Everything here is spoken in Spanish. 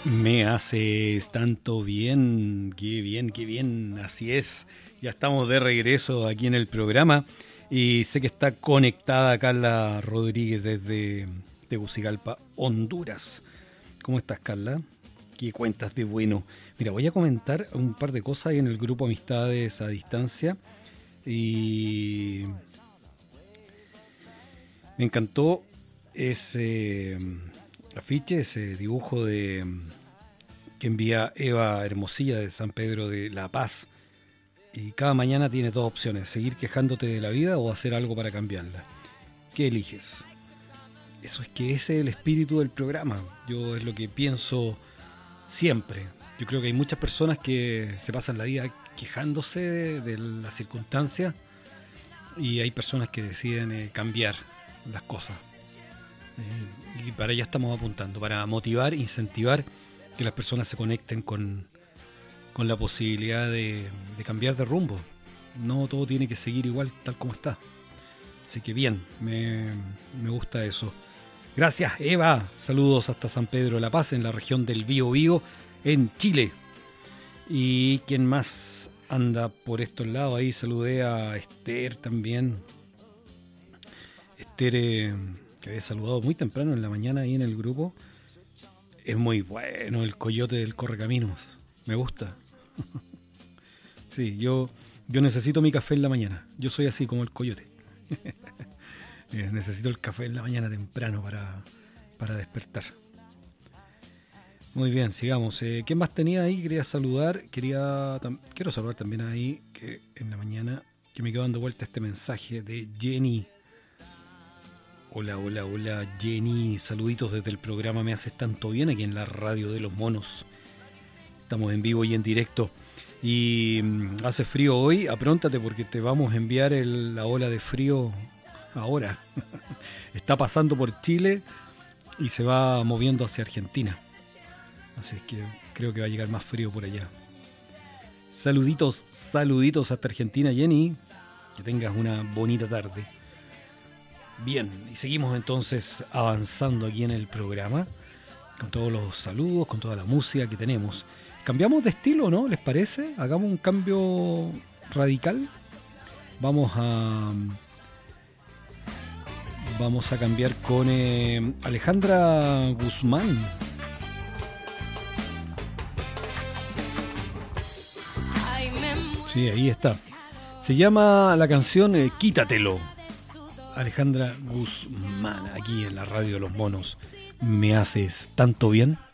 Me haces tanto bien, qué bien, así es. Ya estamos de regreso aquí en el programa y sé que está conectada Carla Rodríguez desde Tegucigalpa, Honduras. ¿Cómo estás, Carla? ¿Qué cuentas de bueno? Mira, voy a comentar un par de cosas ahí en el grupo Amistades a Distancia y me encantó ese afiche, ese dibujo que envía Eva Hermosilla de San Pedro de La Paz. Y cada mañana tienes dos opciones: seguir quejándote de la vida o hacer algo para cambiarla. ¿Qué eliges? Eso es que ese es el espíritu del programa. Yo es lo que pienso siempre. Yo creo que hay muchas personas que se pasan la vida quejándose de las circunstancias y hay personas que deciden cambiar las cosas. Y para allá estamos apuntando, para motivar, incentivar que las personas se conecten con la posibilidad de cambiar de rumbo. No todo tiene que seguir igual tal como está. Así que bien, me gusta eso. Gracias, Eva. Saludos hasta San Pedro de La Paz, en la región del Biobío, en Chile. Y quien más anda por estos lados, ahí saludé a Esther también. Esther, que había saludado muy temprano en la mañana ahí en el grupo. Es muy bueno el coyote del Correcaminos. Me gusta. Sí, yo necesito mi café en la mañana. Yo soy así como el coyote. Necesito el café en la mañana temprano para despertar. Muy bien, sigamos. ¿Qué más tenía ahí? Quería saludar. Quiero saludar también ahí que en la mañana que me quedó dando vuelta este mensaje de Jenny. Hola, hola, hola Jenny. Saluditos desde el programa Me Haces Tanto Bien aquí en la Radio de los Monos. Estamos en vivo y en directo. Y hace frío hoy, apróntate porque te vamos a enviar la ola de frío ahora. Está pasando por Chile y se va moviendo hacia Argentina. Así es que creo que va a llegar más frío por allá. Saluditos hasta Argentina, Jenny. Que tengas una bonita tarde. Bien, y seguimos entonces avanzando aquí en el programa con todos los saludos, con toda la música que tenemos. ¿Cambiamos de estilo, no? ¿Les parece? Hagamos un cambio radical. Vamos a cambiar con Alejandra Guzmán. Sí, ahí está. Se llama la canción Quítatelo. Alejandra Guzmán, aquí en la Radio de los Monos. Me haces tanto bien.